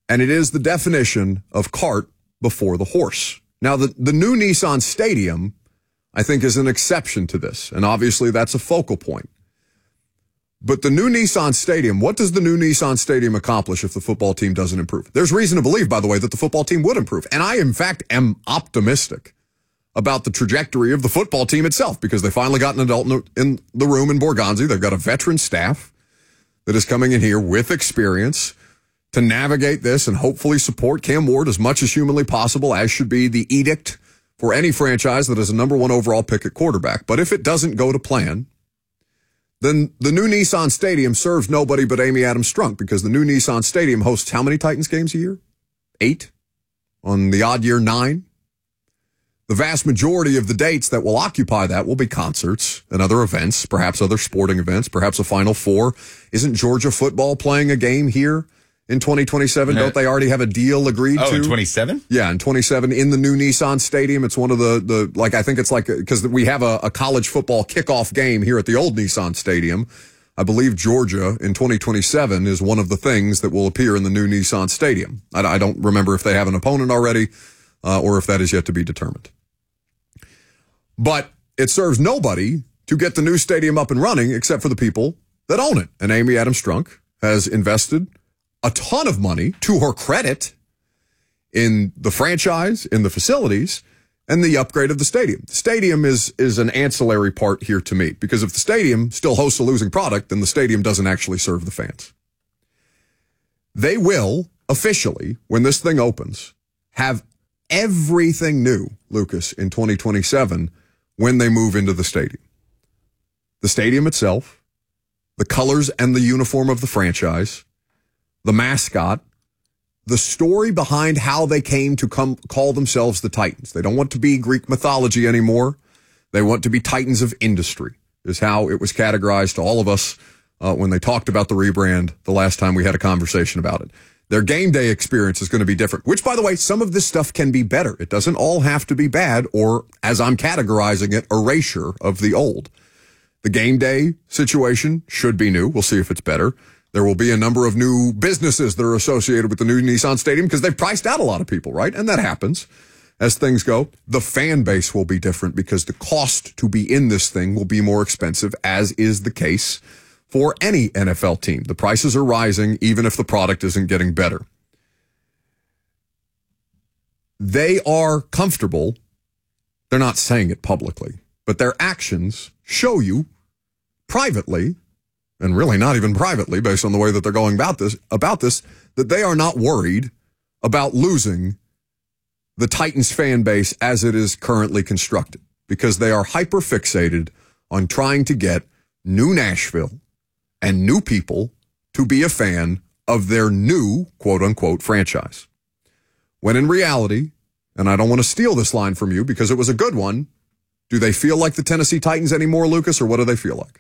And it is the definition of cart before the horse. Now, the new Nissan Stadium, I think, is an exception to this. And obviously, that's a focal point. But the new Nissan Stadium, what does the new Nissan Stadium accomplish if the football team doesn't improve? There's reason to believe, by the way, that the football team would improve. And I, in fact, am optimistic about the trajectory of the football team itself because they finally got an adult in the room in Borgonzi. They've got a veteran staff that is coming in here with experience to navigate this and hopefully support Cam Ward as much as humanly possible, as should be the edict for any franchise that is a number one overall pick at quarterback. But if it doesn't go to plan, then the new Nissan Stadium serves nobody but Amy Adams Strunk because the new Nissan Stadium hosts how many Titans games a year? 8? On the odd year, 9? The vast majority of the dates that will occupy that will be concerts and other events, perhaps other sporting events, perhaps a Final Four. Isn't Georgia football playing a game here in 2027? Don't they already have a deal agreed to? Oh, in 27? Yeah, in 27 in the new Nissan Stadium. It's one of the like, I think it's like, because we have a college football kickoff game here at the old Nissan Stadium. I believe Georgia in 2027 is one of the things that will appear in the new Nissan Stadium. I don't remember if they have an opponent already or if that is yet to be determined. But it serves nobody to get the new stadium up and running except for the people that own it. And Amy Adams Strunk has invested a ton of money, to her credit, in the franchise, in the facilities, and the upgrade of the stadium. The stadium is an ancillary part here to me, because if the stadium still hosts a losing product, then the stadium doesn't actually serve the fans. They will, officially, when this thing opens, have everything new, Lucas, in 2027 when they move into the stadium. The stadium itself, the colors and the uniform of the franchise, the mascot, the story behind how they came to call themselves the Titans. They don't want to be Greek mythology anymore. They want to be Titans of industry, is how it was categorized to all of us when they talked about the rebrand the last time we had a conversation about it. Their game day experience is going to be different, which, by the way, some of this stuff can be better. It doesn't all have to be bad or, as I'm categorizing it, erasure of the old. The game day situation should be new. We'll see if it's better. There will be a number of new businesses that are associated with the new Nissan Stadium because they've priced out a lot of people, right? And that happens as things go. The fan base will be different because the cost to be in this thing will be more expensive, as is the case for any NFL team. The prices are rising even if the product isn't getting better. They are comfortable. They're not saying it publicly, but their actions show you privately, and really not even privately based on the way that they're going about this, that they are not worried about losing the Titans fan base as it is currently constructed, because they are hyper fixated on trying to get new Nashville and new people to be a fan of their new quote unquote franchise. When in reality, and I don't want to steal this line from you because it was a good one, do they feel like the Tennessee Titans anymore, Lucas, or what do they feel like?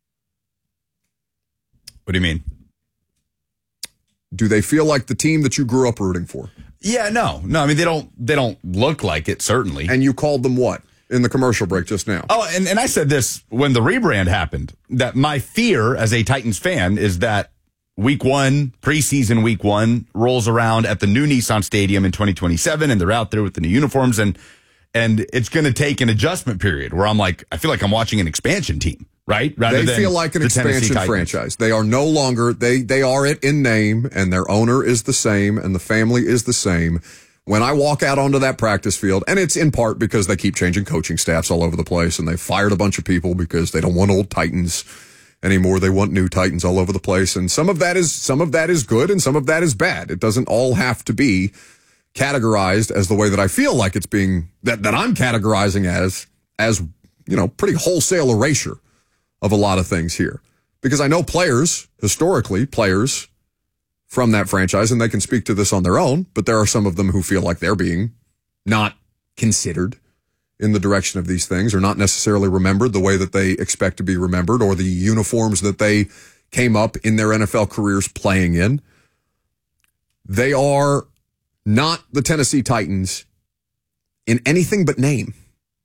What do you mean? Do they feel like the team that you grew up rooting for? Yeah, no. I mean, they don't look like it, certainly. And you called them what in the commercial break just now? Oh, and I said this when the rebrand happened, that my fear as a Titans fan is that preseason week one rolls around at the new Nissan Stadium in 2027, and they're out there with the new uniforms, and it's going to take an adjustment period where I'm like, I feel like I'm watching an expansion team. Right? They feel like an expansion franchise. They are no longer, they are it in name, and their owner is the same, and the family is the same. When I walk out onto that practice field, and it's in part because they keep changing coaching staffs all over the place, and they fired a bunch of people because they don't want old Titans anymore. They want new Titans all over the place. And some of that is good, and some of that is bad. It doesn't all have to be categorized as the way that I feel like it's being, that I'm categorizing as, pretty wholesale erasure of a lot of things here. Because I know historically players from that franchise, and they can speak to this on their own, but there are some of them who feel like they're being not considered in the direction of these things, or not necessarily remembered the way that they expect to be remembered, or the uniforms that they came up in their NFL careers playing in. They are not the Tennessee Titans in anything but name.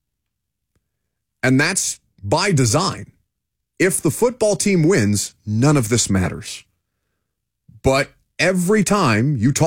And that's by design. If the football team wins, none of this matters. But every time you talk